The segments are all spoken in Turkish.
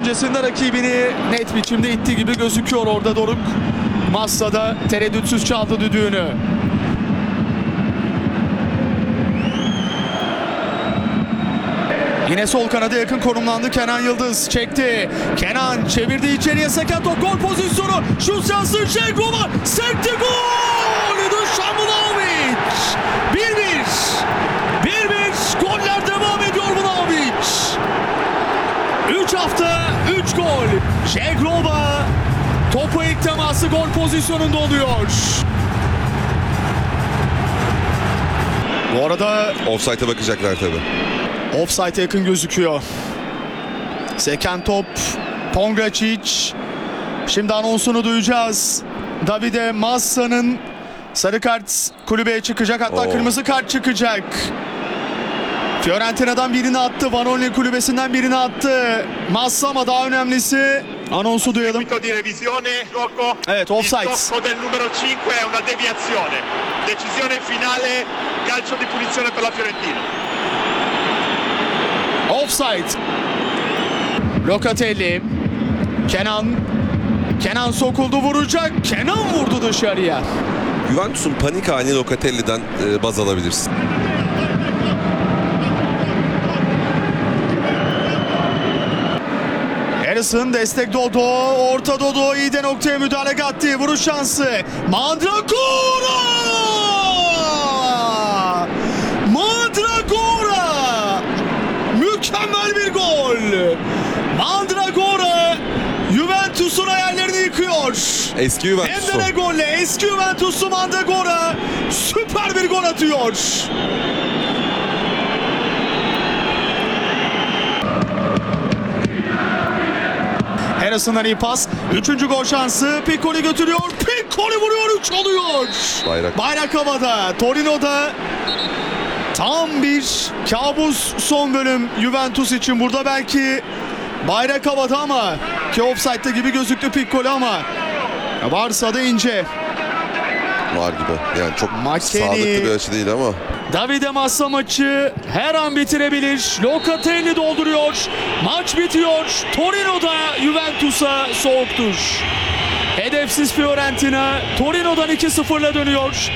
öncesinde rakibini net biçimde ittiği gibi gözüküyor orada Doruk. Massa da tereddütsüz çaldı düdüğünü. Yine sol kanada yakın konumlandı Kenan Yıldız. Çekti. Kenan çevirdi içeriye, seken top, gol pozisyonu. Şut şansı, Şegrova sekti, gol! Dušan Vlahović. 1-1. 1-1. Goller devam ediyor Vlahović. 3 hafta 3 gol. Şegrova topu ilk teması gol pozisyonunda oluyor. Bu arada Offside'a bakacaklar tabii. offside'e yakın gözüküyor. Seken top, Pongracic. Şimdi anonsunu duyacağız. Davide Massa'nın sarı kart kulübeye çıkacak, hatta kırmızı kart çıkacak. Fiorentina'dan birini attı, Vanoli kulübesinden birini attı Massa, ama daha önemlisi anonsu duyalım. Evet, offside. Il tocco del numero 5 è una deviazione. Decisione finale, calcio di punizione per la Fiorentina. Offside. Locatelli. Kenan sokuldu, vuracak. Kenan vurdu dışarıya. Juventus'un panik halini Locatelli'den baz alabilirsin. Harrison destek Dodo. Orta Dodo iyi de noktaya müdahale kattı. Vuruş şansı. Mandragora! Mandragora! Mükemmel bir gol. Mandragora Juventus'un hayallerini yıkıyor. Eski Hem Juventus'u. de ne golle. Eski Juventus'u Mandragora süper bir gol atıyor. Harrison'dan iyi pas. 3. gol şansı. Piccoli götürüyor. Piccoli vuruyor. 3 oluyor. Bayrak havada. Torino'da tam bir kabus son bölüm Juventus için. Burada belki bayrak havada ama ki offside'da gibi gözüktü Piccoli, ama varsa da ince. Var gibi. Yani çok Makkeni. sağlıklı bir açı değil ama. Davide Massa maçı her an bitirebilir. Locatelli dolduruyor. Maç bitiyor. Torino'da Juventus'a soğuk duş. Hedefsiz Fiorentina Torino'dan 2-0'la dönüyor.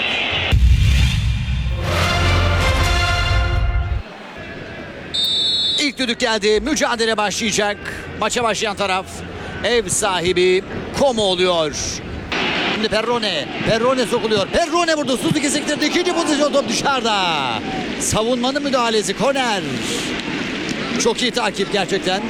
İlk düdük geldi. Mücadele başlayacak. Maça başlayan taraf ev sahibi Como oluyor. Şimdi Perrone. Perrone sokuluyor. Perrone vurdu. Suzuki sektirdi. İkinci pozisyon, top dışarıda. Savunmanın müdahalesi. Korner. Çok iyi takip gerçekten.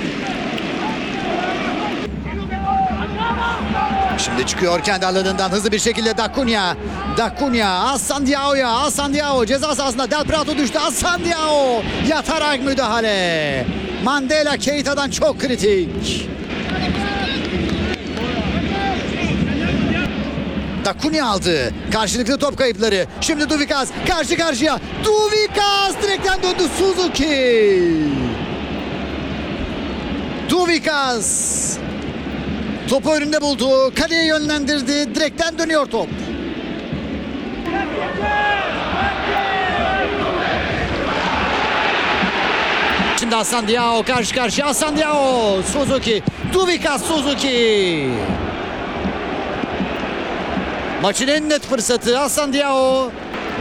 Şimdi çıkıyor kendi alanından hızlı bir şekilde Dacunia. Dacunia, Assandiao'ya. Assandiao ceza sahasında. Del Prato düştü. Assandiao yatarak müdahale. Mandela Keita'dan çok kritik. Dacunia aldı. Karşılıklı top kayıpları. Şimdi Douvikas karşı karşıya. Douvikas direkten döndü Suzuki. Douvikas topu önünde buldu. Kaleye yönlendirdi. Direkten dönüyor top. Şimdi Assandiao karşı karşıya. Assandiao, Suzuki. Douvikas, Suzuki. Maçın en net fırsatı Assandiao.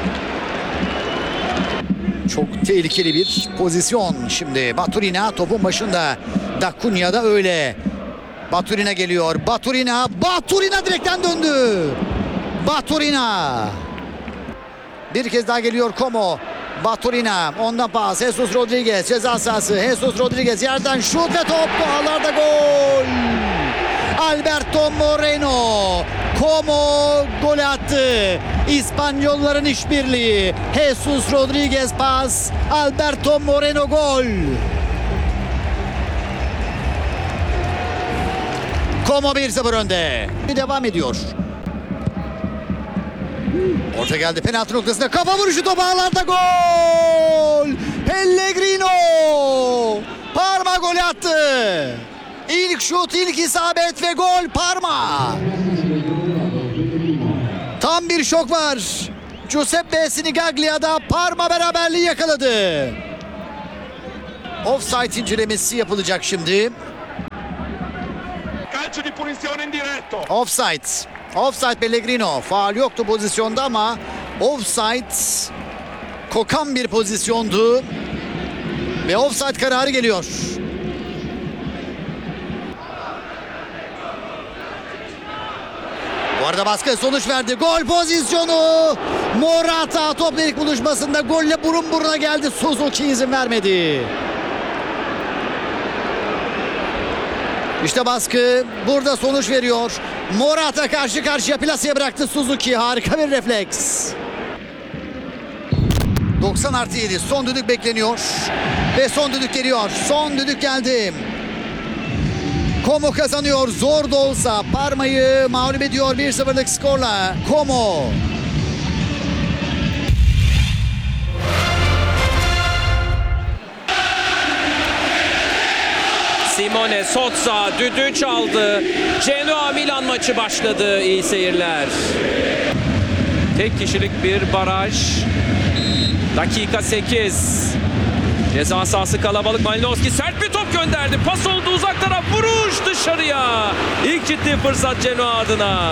Çok tehlikeli bir pozisyon. Şimdi Baturina topun başında. Dacunia da öyle. Baturina geliyor. Baturina direkten döndü. Baturina. Bir kez daha geliyor Como. Baturina. Ondan pas. Jesus Rodriguez. Ceza sahası. Jesus Rodriguez yerden şut ve top ağlarda, gol. Alberto Moreno. Como gol attı. İspanyolların işbirliği. Jesus Rodriguez pas. Alberto Moreno gol. Como 1-0 önde. Devam ediyor. Orta geldi penaltı noktasında. Kafa vuruşu, top ağlarda, gol. Pellegrino. Parma gol attı. İlk şut, ilk isabet ve gol Parma. Tam bir şok var. Giuseppe Sinigaglia'da Parma beraberliği yakaladı. Offside incelemesi yapılacak şimdi. calcio di punizione indiretto. Offside. Offside Pellegrino. Faul yoktu pozisyonda ama offside kokan bir pozisyondu. Ve offside kararı geliyor. Bu arada baskı sonuç verdi. Gol pozisyonu. Morata topla ilk buluşmasında golle burun buruna geldi. Suzuki izin vermedi. İşte baskı burada sonuç veriyor. Morata karşı karşıya plaseye bıraktı Suzuki. Harika bir refleks. 90+7 son düdük bekleniyor. Ve son düdük geliyor. Son düdük geldi. Como kazanıyor. Zor da olsa Parma'yı mağlup ediyor 1-0'lık skorla. Como. Simone Sozza düdüğü çaldı. Genoa Milan maçı başladı. İyi seyirler. Tek kişilik bir baraj. Dakika 8. Ceza sahası kalabalık. Malinowski sert bir top gönderdi. Pas oldu uzak taraf. Vuruş dışarıya. İlk ciddi fırsat Genoa adına.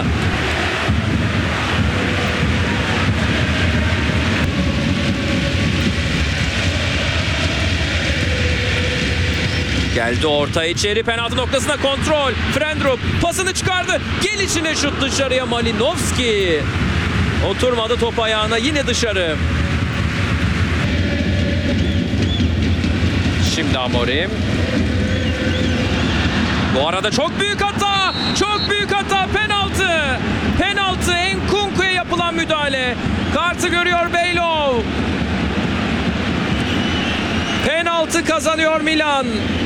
Geldi orta içeri, penaltı noktasına kontrol. Frendrup pasını çıkardı. Gelişine şut dışarıya Malinowski. Oturmadı top ayağına, yine dışarı. Şimdi Amorim. Bu arada çok büyük hata. Çok büyük hata. Penaltı. Penaltı. Nkunku'ya yapılan müdahale. Kartı görüyor Beylov. Penaltı kazanıyor Milan.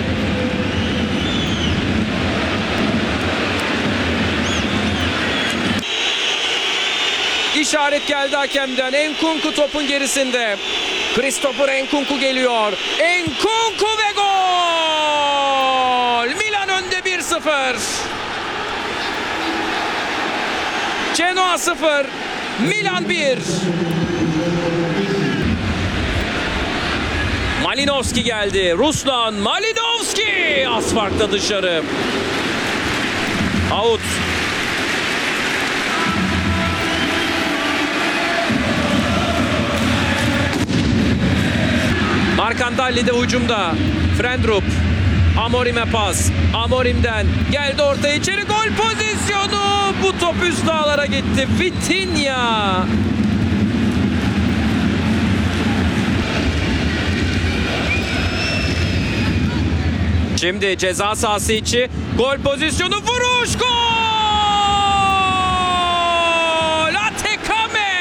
İşaret geldi hakemden. Nkunku topun gerisinde. Christopher Nkunku geliyor. Nkunku ve gol! Milan önde 1-0. Genoa 0. Milan 1. Malinowski geldi. Ruslan Malinowski. Az farkla dışarı. Out. Marcandalli de hücumda. Frendrup. Amorim'e pas. Amorim'den geldi ortaya içeri. Gol pozisyonu. Bu top üst ağlara gitti. Vitinha. Şimdi ceza sahası içi. Gol pozisyonu. Vuruş. Gol! Atekame.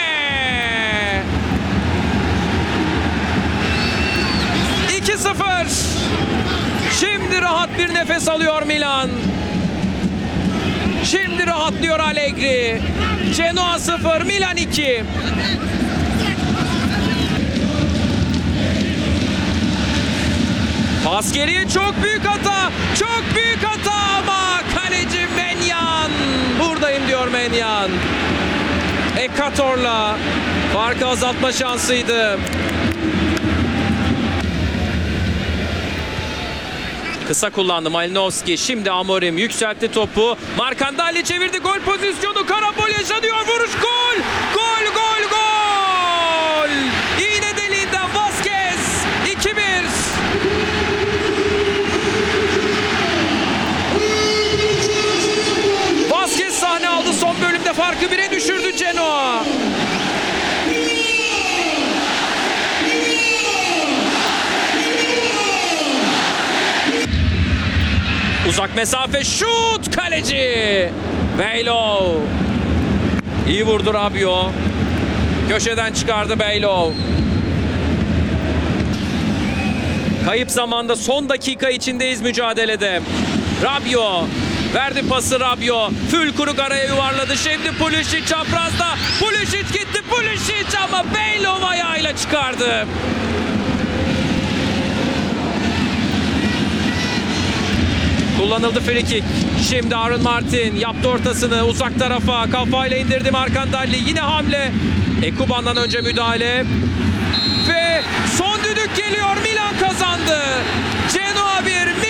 2-0. Şimdi rahat bir nefes alıyor Milan. Şimdi rahatlıyor Allegri. Genoa 0, Milan 2. Pas geriye, çok büyük hata. Çok büyük hata ama kaleci Menyan. Buradayım diyor Menyan. Ekator'la farkı azaltma şansıydı. Kısa kullandı Malinowski. Şimdi Amorim yükseltti topu. Marcandalli çevirdi. Gol pozisyonu. Karambol yaşanıyor. Vuruş. Gol. Gol. Gol. Gol. İğne deliğinden Vazquez. 2-1. Vazquez sahne aldı. Son bölümde farkı 1'e düşürdü Genoa. Uzak mesafe şut, kaleci Beylov. İyi vurdu Rabiot. Köşeden çıkardı Beylov. Kayıp zamanda son dakika içindeyiz mücadelede. Rabiot verdi pası Rabiot. Fülkuruk araya yuvarladı. Şimdi Pulisic çaprazda. Pulisic gitti. Pulisic ama Beylov ayağıyla çıkardı. Kullanıldı free kick. Şimdi Aaron Martin yaptı ortasını uzak tarafa. Kafayla indirdi Marcandalli. Yine hamle. Ekuban'dan önce müdahale. Ve son düdük geliyor. Milan kazandı. Genoa 1,